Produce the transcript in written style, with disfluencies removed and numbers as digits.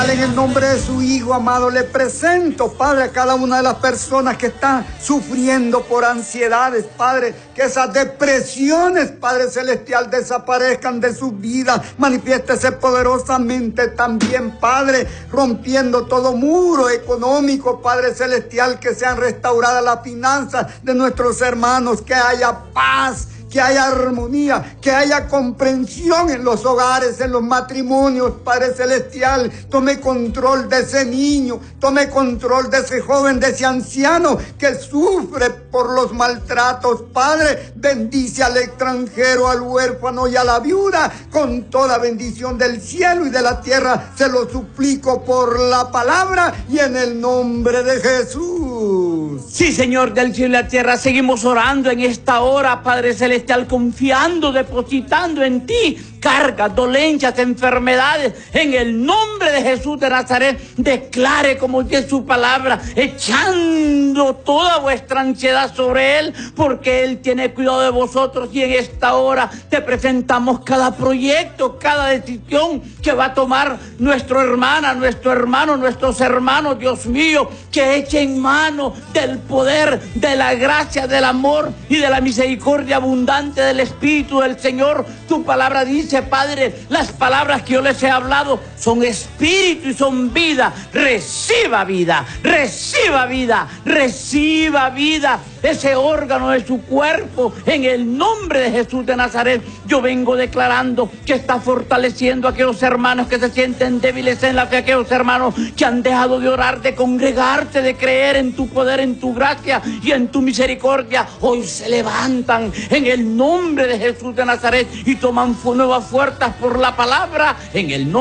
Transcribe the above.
En el nombre de su Hijo amado le presento, Padre, a cada una de las personas que están sufriendo por ansiedades, Padre, que esas depresiones, Padre Celestial, desaparezcan de sus vidas. Manifiéstese poderosamente también, Padre, rompiendo todo muro económico, Padre Celestial, que sean restauradas las finanzas de nuestros hermanos, que haya paz, que haya armonía, que haya comprensión en los hogares, en los matrimonios, Padre Celestial. Tome control de ese niño, tome control de ese joven, de ese anciano que sufre por los maltratos. Padre, bendice al extranjero, al huérfano y a la viuda con toda bendición del cielo y de la tierra. Se lo suplico por la palabra y en el nombre de Jesús. Sí, Señor del cielo y la tierra, seguimos orando en esta hora, Padre Celestial, confiando, depositando en ti cargas, dolencias, enfermedades. En el nombre de Jesús de Nazaret, declare como dice su palabra, echando toda vuestra ansiedad sobre Él, porque Él tiene cuidado de vosotros. Y en esta hora te presentamos cada proyecto, cada decisión que va a tomar nuestra hermana, nuestro hermano, nuestros hermanos, Dios mío, que echen mano del poder, de la gracia, del amor y de la misericordia abundante del Espíritu del Señor. Tu palabra dice, Padre, las palabras que yo les he hablado son espíritu y son vida. Reciba vida, reciba vida, reciba vida. Ese órgano de su cuerpo, en el nombre de Jesús de Nazaret, yo vengo declarando que está fortaleciendo a aquellos hermanos que se sienten débiles en la fe, aquellos hermanos que han dejado de orar, de congregarse, de creer en tu poder, en tu gracia y en tu misericordia. Hoy se levantan en el nombre de Jesús de Nazaret y toman nuevas fuerzas por la palabra, en el nombre